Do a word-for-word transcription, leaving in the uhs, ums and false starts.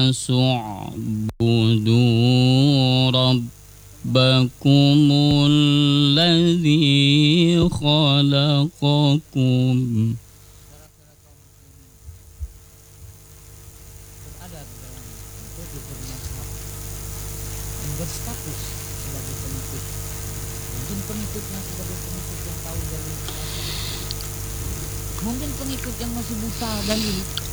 الناس اعبدوا ربكم الذي خلقكم. Ada di dalam itu dipermasalahkan dan berstatus sebagai pengikut. Mungkin pengikutnya sebagai pengikut yang tahu dalil, mungkin pengikut yang masih buta dalil.